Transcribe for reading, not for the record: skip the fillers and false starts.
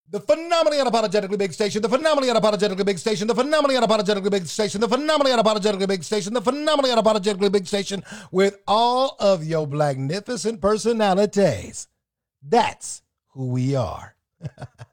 The phenomenally unapologetically big station, the phenomenally unapologetically big station, the phenomenally unapologetically big station, the phenomenally unapologetically big station, the phenomenally unapologetically big station with all of your magnificent personalities. That's who we are.